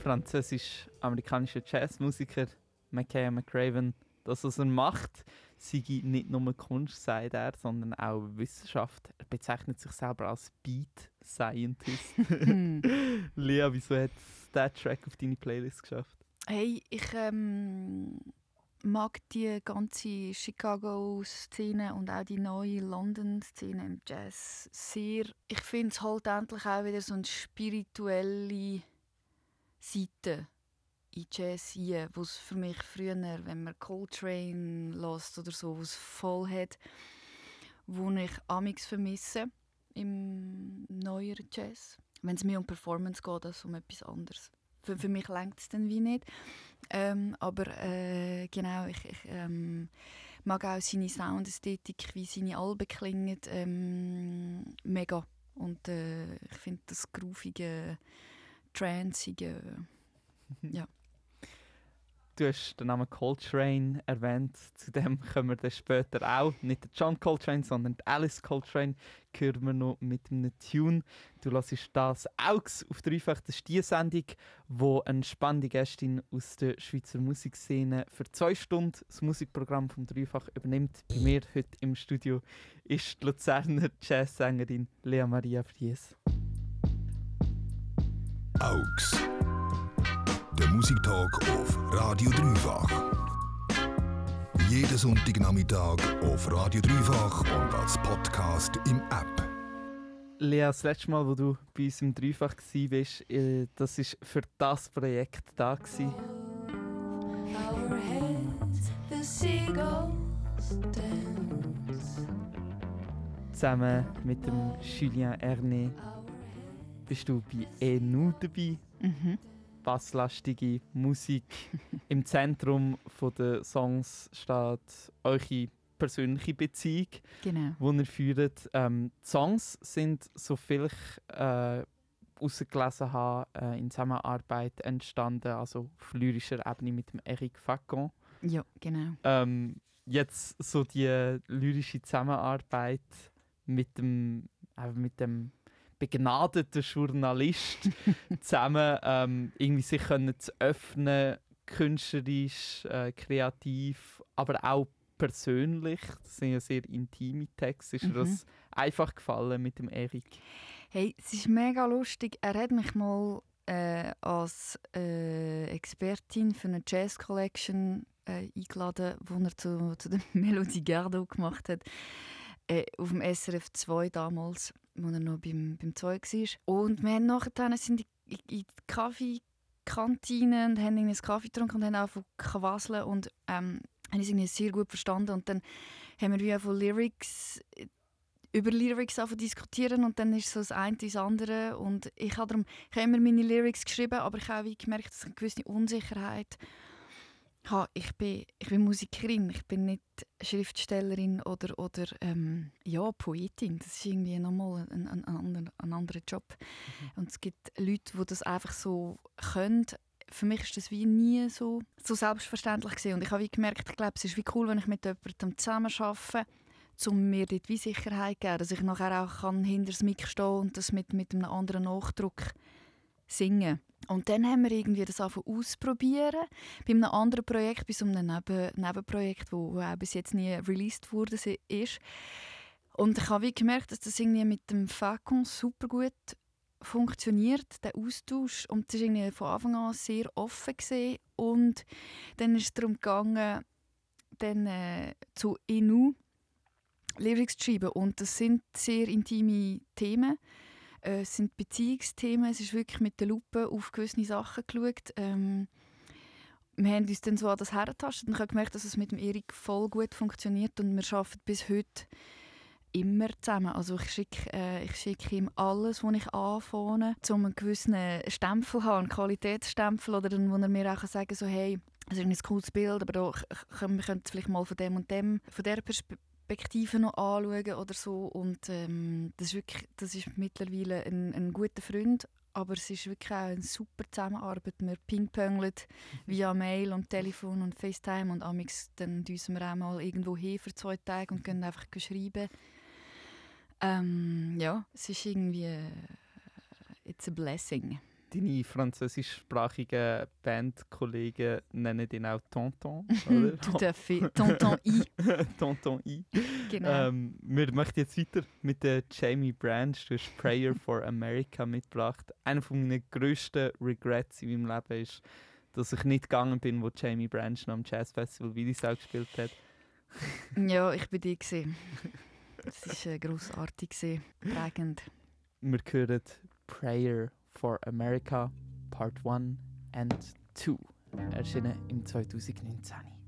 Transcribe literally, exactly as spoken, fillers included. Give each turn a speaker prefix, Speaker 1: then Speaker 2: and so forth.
Speaker 1: französisch-amerikanischer Jazzmusiker Makaya McCraven, das, was er macht, sei nicht nur Kunst, sagt er, sondern auch Wissenschaft. Er bezeichnet sich selber als Beat Scientist. Lea, wieso hat dieser Track auf deine Playlist geschafft?
Speaker 2: Hey, ich ähm, mag die ganze Chicago-Szene und auch die neue London-Szene im Jazz sehr. Ich finde es halt endlich auch wieder so eine spirituelle Seite in Jazz hier, wo es für mich früher, wenn man Coltrane hört oder so, wo es voll hat, wo ich amix vermisse im neueren Jazz. Wenn es mehr um Performance geht als um etwas anderes. Für, für mich reicht es dann wie nicht. Ähm, aber äh, genau, ich, ich ähm, mag auch seine Soundästhetik, wie seine Alben klingen, ähm, mega. Und äh, ich finde das groovige, trancige, ja.
Speaker 1: Du hast den Namen Coltrane erwähnt, zu dem kommen wir dann später auch. Nicht der John Coltrane, sondern die Alice Coltrane hören wir noch mit einem Tune. Du hörst das «Augs» auf Dreifach. Das ist die Sendung, wo eine spannende Gästin aus der Schweizer Musikszene für zwei Stunden das Musikprogramm vom Dreifach übernimmt. Bei mir heute im Studio ist die Luzerner Jazzsängerin Lea Maria Fries.
Speaker 3: «Augs». Der Musiktalk auf Radio Dreifach. Jeden Sonntagnachmittag auf Radio Dreifach und als Podcast im App.
Speaker 1: Lea, das letzte Mal, wo du bei uns im Dreifach warst, das war für das Projekt da. Zusammen mit dem Julien Ernet bist du bei «Et nous» dabei.
Speaker 2: Mhm.
Speaker 1: Basslastige Musik. Im Zentrum der Songs steht eure persönliche Beziehung,
Speaker 2: Genau.
Speaker 1: die ihr führt. Ähm, die Songs sind, so viel ich äh, herausgelesen habe, äh, in Zusammenarbeit entstanden, also auf lyrischer Ebene mit dem Eric Facon.
Speaker 2: Ja, genau.
Speaker 1: Ähm, jetzt so die lyrische Zusammenarbeit mit dem, äh, mit dem begnadeter Journalist zusammen ähm, irgendwie sich können zu öffnen, künstlerisch, äh, kreativ, aber auch persönlich. Das sind ja sehr intime Texte. Ist dir
Speaker 2: Mhm.
Speaker 1: das einfach gefallen mit dem Erik?
Speaker 2: Hey, es ist mega lustig. Er hat mich mal äh, als äh, Expertin für eine Jazz Collection äh, eingeladen, wo er zu, zu der Melodie Gardot gemacht hat. Äh, auf dem S R F zwei damals, wo er noch beim, beim zwei war. Und wir haben nachher sind in, in die Kaffeekantine und haben einen Kaffee getrunken und haben angefangen zu quasseln und ähm, haben uns irgendwie sehr gut verstanden. Und dann haben wir wie von Lyrics, über Lyrics diskutieren und dann ist so das eine das andere. Und ich habe darum, ich habe immer meine Lyrics geschrieben, aber ich habe wie gemerkt, dass ich eine gewisse Unsicherheit Ha, ich, bin, ich bin Musikerin, ich bin nicht Schriftstellerin oder, oder ähm, ja, Poetin. Das ist irgendwie nochmal ein, ein, ein, anderer, ein anderer Job. Mhm. Und es gibt Leute, die das einfach so können. Für mich ist das wie nie so, so selbstverständlich gewesen. Und ich habe wie gemerkt, ich glaube, es ist wie cool, wenn ich mit jemandem zusammenarbeite, um mir dort wie Sicherheit zu geben, dass ich nachher auch kann hinter das Mikro stehen und das mit, mit einem anderen Nachdruck singen. Und dann haben wir irgendwie das angefangen ausprobieren. Bei einem anderen Projekt, bei so einem Neben- Nebenprojekt, wo, wo bis jetzt nie released wurde ist. Und ich habe wie gemerkt, dass das irgendwie mit dem Facon super gut funktioniert, der Austausch. Und das war irgendwie von Anfang an sehr offen gewesen. Und dann ist es darum gegangen, dann, äh, zu «Et nous» Lyrics zu schreiben. Und das sind sehr intime Themen. Es sind Beziehungsthemen, es ist wirklich mit der Lupe auf gewisse Sachen geschaut. Ähm, wir haben uns dann so an das hergetastet und ich habe gemerkt, dass es mit dem Erik voll gut funktioniert und wir arbeiten bis heute immer zusammen. Also ich schicke, äh, ich schicke ihm alles, was ich anfange, um einen gewissen Stempel zu haben, einen Qualitätsstempel, oder dann, wo er mir auch sagen kann, so, hey, das ist ein cooles Bild, aber da, wir können es vielleicht mal von dem und dem, von dieser Perspektive Perspektive noch anschauen oder so. Und ähm, das ist wirklich, das ist mittlerweile ein, ein guter Freund, aber es ist wirklich auch eine super Zusammenarbeit. Wir pingpongeln via Mail und Telefon und FaceTime und amix dann düsen wir auch mal irgendwo hin für zwei Tage und können einfach schreiben. Ähm, ja, es ist irgendwie äh, it's a blessing.
Speaker 1: Deine französischsprachigen Bandkollegen nennen ihn auch Tonton, oder?
Speaker 2: Tout à fait. Tonton I.
Speaker 1: Tonton I.
Speaker 2: Genau.
Speaker 1: Ähm, wir machen jetzt weiter mit der Jamie Branch. Du hast Prayer for America mitgebracht. Einer meiner grössten Regrets in meinem Leben ist, dass ich nicht gegangen bin, wo Jamie Branch noch am Jazzfestival Willisau gespielt hat.
Speaker 2: Ja, ich war da. gewesen. Es war äh, grossartig, gewesen, prägend.
Speaker 1: Wir hören Prayer for America Part eins and zwei, erschienen im zwanzig neunzehn.